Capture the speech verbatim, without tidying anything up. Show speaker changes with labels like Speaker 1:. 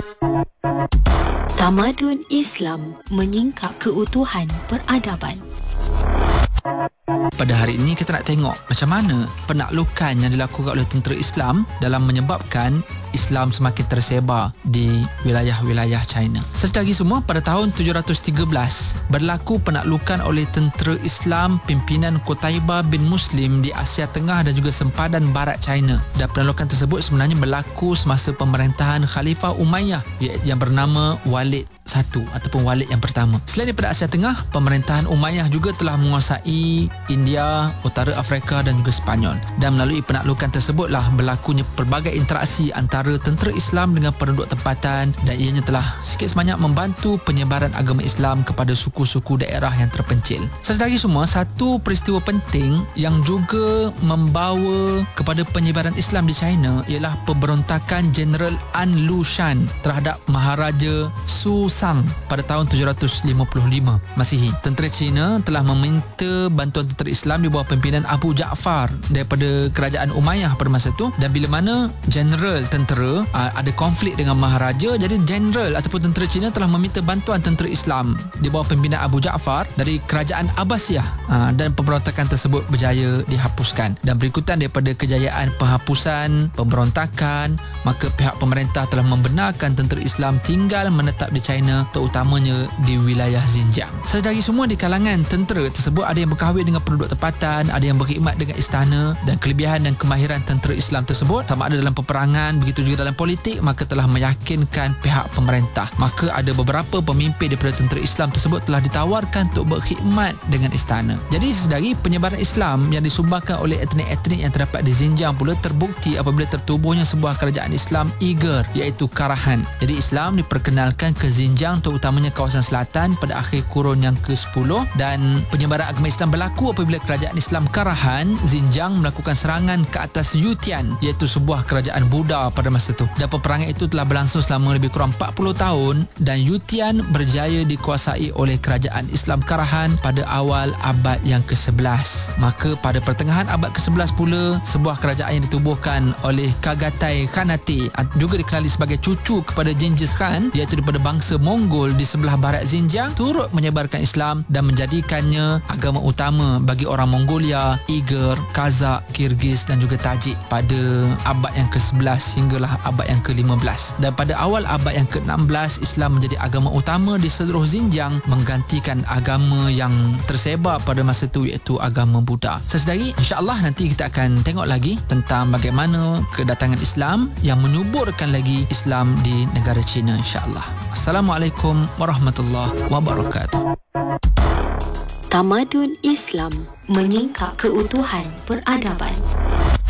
Speaker 1: Tamadun Islam menyingkap keutuhan peradaban.
Speaker 2: Pada hari ini kita nak tengok macam mana penaklukan yang dilakukan oleh tentera Islam dalam menyebabkan Islam semakin tersebar di wilayah-wilayah China. Sesedari semua, pada tahun tujuh ratus tiga belas berlaku penaklukan oleh tentera Islam pimpinan Qutaibah bin Muslim di Asia Tengah dan juga sempadan barat China. Dan penaklukan tersebut sebenarnya berlaku semasa pemerintahan Khalifah Umayyah yang bernama Walid satu ataupun Walid yang pertama. Selain daripada Asia Tengah, pemerintahan Umayyah juga telah menguasai India, Utara Afrika dan juga Sepanyol. Dan melalui penaklukan tersebutlah berlakunya pelbagai interaksi antara tentera Islam dengan penduduk tempatan, dan ianya telah sikit sebanyak membantu penyebaran agama Islam kepada suku-suku daerah yang terpencil. Sesedari semua, satu peristiwa penting yang juga membawa kepada penyebaran Islam di China ialah pemberontakan Jeneral An Lushan terhadap Maharaja Su Sang pada tahun tujuh ratus lima puluh lima Masihi. Tentera Cina telah meminta bantuan tentera Islam di bawah pimpinan Abu Ja'far daripada kerajaan Umayyah pada masa itu, dan bila mana general tentera ada konflik dengan Maharaja, jadi general ataupun tentera Cina telah meminta bantuan tentera Islam di bawah pimpinan Abu Ja'far dari kerajaan Abbasiyah, dan pemberontakan tersebut berjaya dihapuskan. Dan berikutan daripada kejayaan penghapusan pemberontakan, maka pihak pemerintah telah membenarkan tentera Islam tinggal menetap di China, terutamanya di wilayah Xinjiang. Sesedari semua, di kalangan tentera tersebut ada yang berkahwin dengan penduduk tempatan, ada yang berkhidmat dengan istana, dan kelebihan dan kemahiran tentera Islam tersebut sama ada dalam peperangan begitu juga dalam politik, maka telah meyakinkan pihak pemerintah. Maka ada beberapa pemimpin daripada tentera Islam tersebut telah ditawarkan untuk berkhidmat dengan istana. Jadi sesedari, penyebaran Islam yang disumbangkan oleh etnik-etnik yang terdapat di Xinjiang pula terbukti apabila tertubuhnya sebuah kerajaan Islam Uyghur, iaitu Karahan. Jadi Islam diperkenalkan ke Xinjiang, terutamanya kawasan selatan, pada akhir kurun yang ke sepuluh, dan penyebaran agama Islam berlaku apabila kerajaan Islam Karahan Xinjiang melakukan serangan ke atas Yutian, iaitu sebuah kerajaan Buddha pada masa itu. Dan peperangan itu telah berlangsung selama lebih kurang empat puluh tahun, dan Yutian berjaya dikuasai oleh kerajaan Islam Karahan pada awal abad yang ke sebelas. Maka pada pertengahan abad ke sebelas pula, sebuah kerajaan yang ditubuhkan oleh Chagatai Khanate, juga dikenali sebagai cucu kepada Genghis Khan, iaitu daripada bangsa Mongol di sebelah barat Xinjiang, turut menyebarkan Islam dan menjadikannya agama utama bagi orang Mongolia, Uyghur, Kazakh, Kyrgyz dan juga Tajik pada abad yang ke sebelas hinggalah abad yang ke lima belas. Dan pada awal abad yang ke enam belas, Islam menjadi agama utama di seluruh Xinjiang, menggantikan agama yang tersebar pada masa itu, iaitu agama Buddha. Sesedari, insya-Allah nanti kita akan tengok lagi tentang bagaimana kedatangan Islam yang menyuburkan lagi Islam di negara China, insya-Allah. Assalamualaikum warahmatullahi wabarakatuh.
Speaker 1: Tamadun Islam menyingkap keutuhan peradaban.